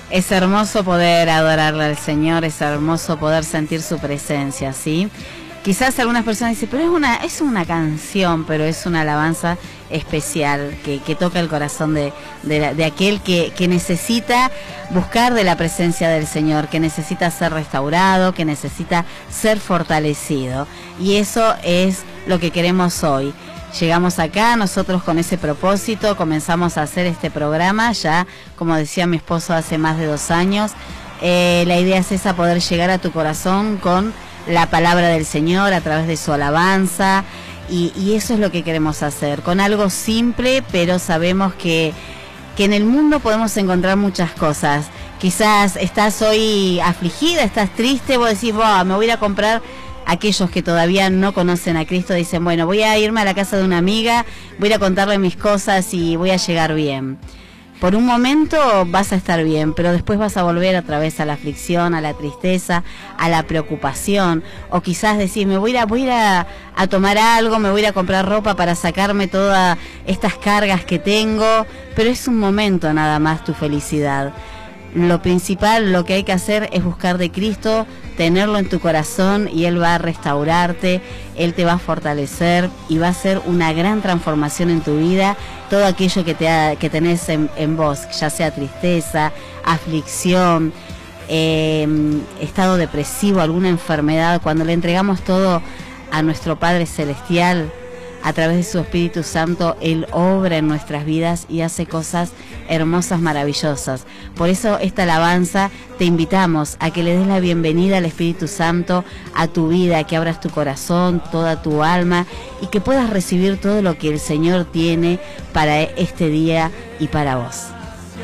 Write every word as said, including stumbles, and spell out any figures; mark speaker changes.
Speaker 1: Es hermoso poder adorarle al Señor, es hermoso poder sentir su presencia, ¿sí? Quizás algunas personas dicen, pero es una, es una canción, pero es una alabanza especial que, que toca el corazón de, de, de aquel que, que necesita buscar de la presencia del Señor, que necesita ser restaurado, que necesita ser fortalecido. Y eso es lo que queremos hoy. Llegamos acá, nosotros con ese propósito, comenzamos a hacer este programa, ya, como decía mi esposo, hace más de dos años. Eh, la idea es esa, poder llegar a tu corazón con la palabra del Señor a través de su alabanza, y, y eso es lo que queremos hacer, con algo simple, pero sabemos que, que en el mundo podemos encontrar muchas cosas. Quizás estás hoy afligida, estás triste, vos decís, wow, me voy a ir a comprar. Aquellos que todavía no conocen a Cristo dicen, bueno, voy a irme a la casa de una amiga, voy a ir a contarle mis cosas y voy a llegar bien. Por un momento vas a estar bien, pero después vas a volver otra vez a la aflicción, a la tristeza, a la preocupación. O quizás decís, me voy a ir a, voy a, ir a, a tomar algo, me voy a ir a comprar ropa para sacarme todas estas cargas que tengo, pero es un momento nada más tu felicidad. Lo principal, lo que hay que hacer es buscar de Cristo, tenerlo en tu corazón, y Él va a restaurarte, Él te va a fortalecer y va a hacer una gran transformación en tu vida. Todo aquello que, te ha, que tenés en, en vos, ya sea tristeza, aflicción, eh, estado depresivo, alguna enfermedad, cuando le entregamos todo a nuestro Padre Celestial, a través de su Espíritu Santo, Él obra en nuestras vidas y hace cosas hermosas, maravillosas. Por eso esta alabanza te invitamos a que le des la bienvenida al Espíritu Santo a tu vida, que abras tu corazón, toda tu alma, y que puedas recibir todo lo que el Señor tiene para este día y para vos.